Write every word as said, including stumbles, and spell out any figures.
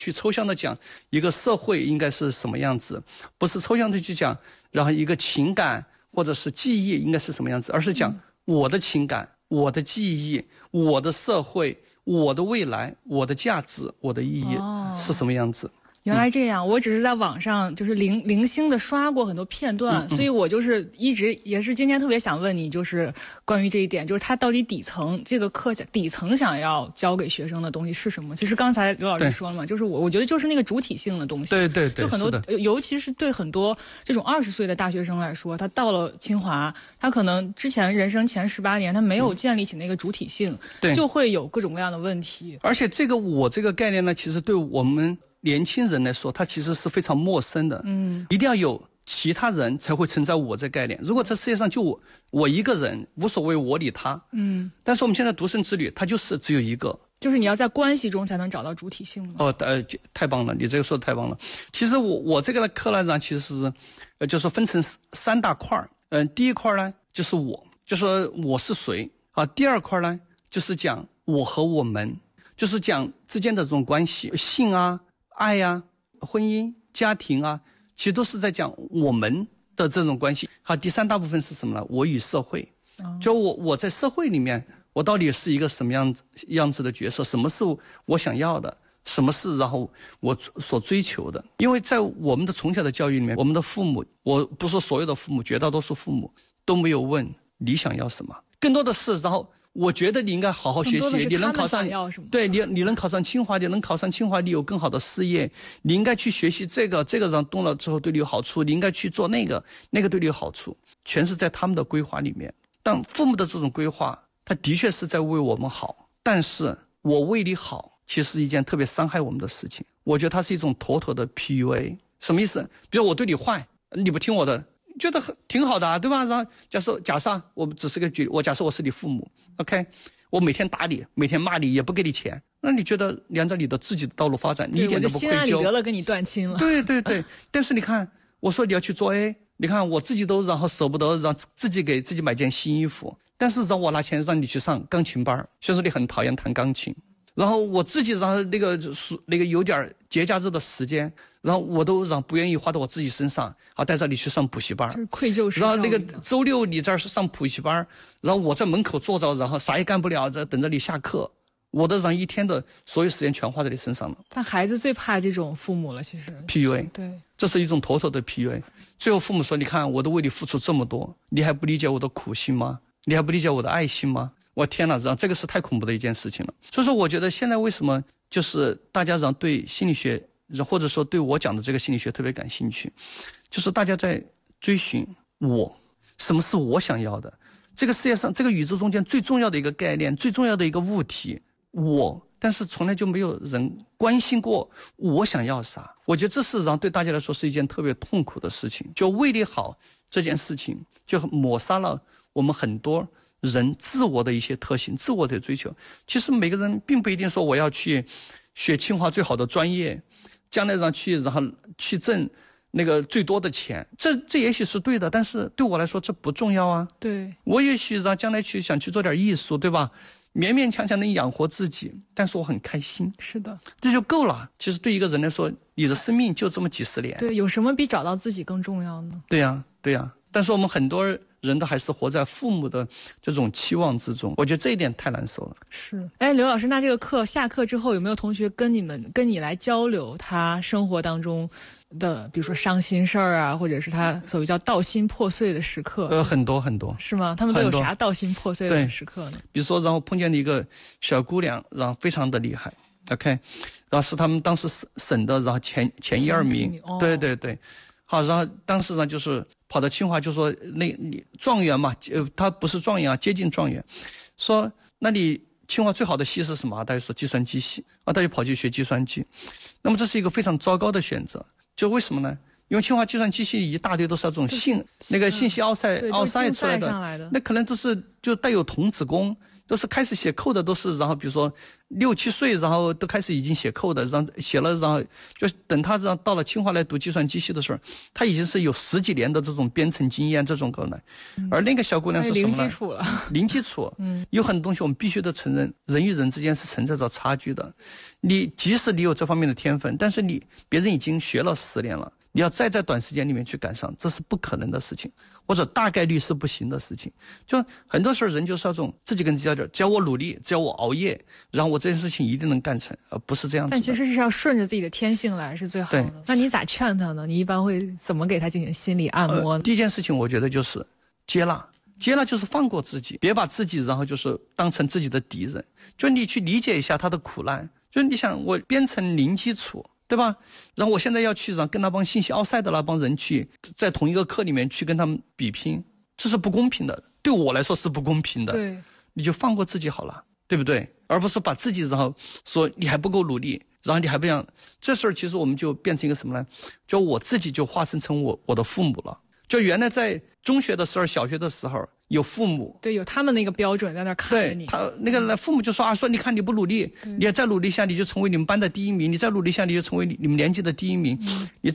去抽象的讲一个社会应该是什么样子，不是抽象的去讲，然后一个情感或者是记忆应该是什么样子，而是讲我的情感、我的记忆、我的社会、我的未来、我的价值、我的意义是什么样子。 原来这样，我只是在网上就是零零星的刷过很多片段，嗯嗯，所以我就是一直也是今天特别想问你，就是关于这一点，就是他到底底层这个课下底层想要教给学生的东西是什么？其实刚才刘老师说了嘛，就是我我觉得就是那个主体性的东西。 对对对， 就很多，尤其是对很多这种二十岁的大学生来说，他到了清华，他可能之前人生前十八年他没有建立起那个主体性，嗯，就会有各种各样的问题。 而且这个我这个概念呢，其实对我们年轻人来说，他其实是非常陌生的。嗯，一定要有其他人才会存在我这概念。如果这世界上就我我一个人，无所谓我理他。嗯，但是我们现在独生子女，他就是只有一个， 就是你要在关系中才能找到主体性。 哦，呃，太棒了，你这个说的太棒了。其实我我这个课呢，其实是呃，就是分成三大块儿。嗯，第一块呢就是我，就是我是谁啊。第二块呢就是讲我和我们，就是讲之间的这种关系，性啊。爱呀、啊、婚姻、家庭啊，其实都是在讲我们的这种关系。好，第三大部分是什么呢？我与社会。就我我在社会里面，我到底是一个什么样子样子的角色？什么是我想要的？什么是然后我所追求的？因为在我们的从小的教育里面，我们的父母，我不说所有的父母，绝大多数父母都没有问你想要什么，更多的是然后。我觉得你应该好好学习，你能考上，对你你能考上清华，你能考上清华，你有更好的事业，你应该去学习这个，这个让动了之后对你有好处，你应该去做那个，那个对你有好处，全是在他们的规划里面。但父母的这种规划，他的确是在为我们好，但是我为你好，其实是一件特别伤害我们的事情。我觉得它是一种妥妥的 P U A。什么意思？比如我对你坏，你不听我的。觉得很挺好的啊，对吧？然后假设假设我只是个举，我假设我是你父母 ，OK， 我每天打你，每天骂你，也不给你钱，那你觉得沿着你的自己的道路发展，你一点都不愧疚。 我就心安理得了跟你断亲了。 对对对，但是你看，我说你要去做 A， 你看我自己都然后舍不得让自己给自己买件新衣服，但是让我拿钱让你去上钢琴班，虽然说你很讨厌弹钢琴。然后我自己然后那个那个有点节假日的时间，然后我都让不愿意花到我自己身上，好带着你去上补习班， 就是愧疚式。 然后那个周六你这儿是上补习班，然后我在门口坐着，然后啥也干不了，在等着你下课。我的让一天的所有时间全花在你身上了。 但孩子最怕这种父母了，其实 P U A， 对， 这是一种妥妥的 P U A。最后父母说：“你看，我都为你付出这么多，你还不理解我的苦心吗？你还不理解我的爱心吗？”我天哪，这个是太恐怖的一件事情了。所以说，我觉得现在为什么就是大家让对心理学，或者说对我讲的这个心理学特别感兴趣，就是大家在追寻我，什么是我想要的？这个世界上，这个宇宙中间最重要的一个概念，最重要的一个物体，我。但是从来就没有人关心过我想要啥。我觉得这事实上对大家来说是一件特别痛苦的事情。就为你好这件事情，就抹杀了我们很多人自我的一些特性，自我的追求。其实每个人并不一定说我要去学清华最好的专业，将来让去然后去挣那个最多的钱，这这也许是对的，但是对我来说这不重要啊。 对， 我也许让将来去想去做点艺术，对吧？勉勉强强能养活自己，但是我很开心。 是的， 这就够了。其实对一个人来说，你的生命就这么几十年。 对，有什么比找到自己更重要呢？ 对呀，对呀。但是我们很多人都还是活在父母的这种期望之中，我觉得这一点太难受了。 是，哎，刘老师，那这个课下课之后有没有同学跟你们跟你来交流他生活当中的，比如说伤心事儿啊，或者是他所谓叫道心破碎的时刻？ 呃，很多很多。 是吗？他们都有啥道心破碎的时刻呢？ 比如说，然后碰见了一个小姑娘，然后非常的厉害 ，OK， 然后是他们当时省省的，然后前前一二名， 哦、 对对对。好，然后当时呢，就是跑到清华，就说那你状元嘛，呃，他不是状元啊，接近状元，说那你清华最好的系是什么？大家说计算机系啊，他就跑去学计算机。那么这是一个非常糟糕的选择，就为什么呢？因为清华计算机系一大堆都是那种信那个信息奥赛奥赛出来的， 来的那可能都是就带有童子功， 都是开始写扣的，都是然后比如说六七岁，然后都开始已经写扣的，然后写了，然后就等他让到了清华来读计算机系的时候，他已经是有十几年的这种编程经验这种可能。嗯、而那个小姑娘是什么呢？ 零基础了， 零基础。嗯，有很多东西我们必须得承认，人与人之间是存在着差距的。你即使你有这方面的天分，但是你别人已经学了十年了，你要再在短时间里面去赶上，这是不可能的事情。或者大概率是不行的事情，就很多时候人就是那种自己跟自己较劲，只要我努力，只要我熬夜，然后我这件事情一定能干成，而不是这样子的。 但其实是要顺着自己的天性来是最好的。那你咋劝他呢？你一般会怎么给他进行心理按摩呢？ 呃、第一件事情，我觉得就是接纳，接纳就是放过自己，别把自己然后就是当成自己的敌人，就你去理解一下他的苦难。就你想，我编程零基础。对吧？然后我现在要去让跟那帮信息奥赛的那帮人去在同一个课里面去跟他们比拼，这是不公平的，对我来说是不公平的。 对， 你就放过自己好了，对不对？而不是把自己然后说你还不够努力，然后你还不想，这事儿其实我们就变成一个什么呢？就我自己就化身成我我的父母了。就原来在中学的时候、小学的时候有父母， 对，有他们那个标准在那看着你。 对，他那个父母就说啊，说你看你不努力，你要再努力一下，你就成为你们班的第一名；你再努力一下，你就成为你们年级的第一名。嗯、你